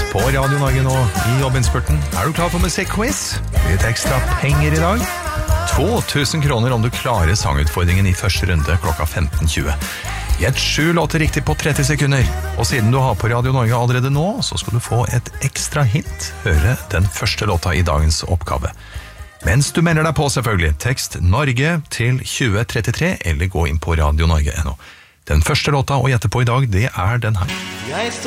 på Radio Norge nå i jobbinnspurten. Du klar for musikkquiz? Litt ekstra penger i dag. 2000 kroner om du klarer sangutfordringen i første runde klokka 15:20. Gjett 7 låter riktig på 30 sekunder. Og siden du har på Radio Norge allerede nå, så skal du få et ekstra hint. Høre den første låta i dagens oppgave. Mens du melder deg på selvfølgelig, tekst Norge til 2033, eller gå inn på radionorge.no. Den første låta å gjette på i dag, det den her.